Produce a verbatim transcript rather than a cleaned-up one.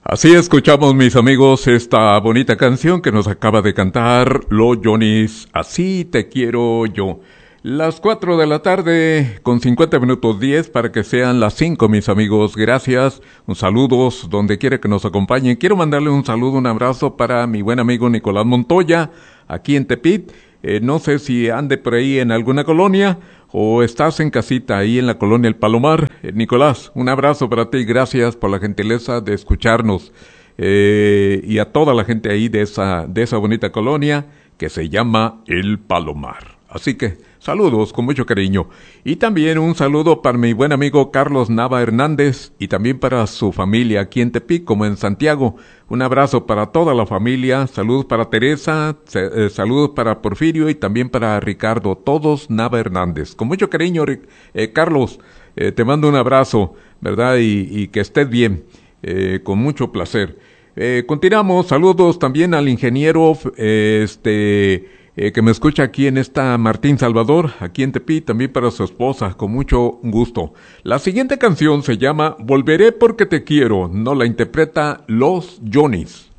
Así escuchamos, mis amigos, esta bonita canción que nos acaba de cantar Los Johnny's, Así te quiero yo. Las cuatro de la tarde con cincuenta minutos diez para que sean las cinco, mis amigos. Gracias, un saludos donde quiera que nos acompañen. Quiero mandarle un saludo, un abrazo para mi buen amigo Nicolás Montoya, aquí en Tepit. Eh, no sé si ande por ahí en alguna colonia o estás en casita ahí en la colonia El Palomar. Eh, Nicolás, un abrazo para ti, gracias por la gentileza de escucharnos. Eh, y a toda la gente ahí de esa, de esa bonita colonia que se llama El Palomar. Así que saludos con mucho cariño. Y también un saludo para mi buen amigo Carlos Nava Hernández y también para su familia aquí en Tepic como en Santiago. Un abrazo para toda la familia. Saludos para Teresa, eh, saludos para Porfirio y también para Ricardo. Todos Nava Hernández. Con mucho cariño, eh, Carlos, eh, te mando un abrazo, ¿verdad? Y, y que estés bien, eh, con mucho placer. Eh, continuamos. Saludos también al ingeniero, eh, este... Eh, que me escucha aquí en esta Martín Salvador, aquí en Tepic, también para su esposa, con mucho gusto. La siguiente canción se llama Volveré porque te quiero, no la interpreta Los Johnny's.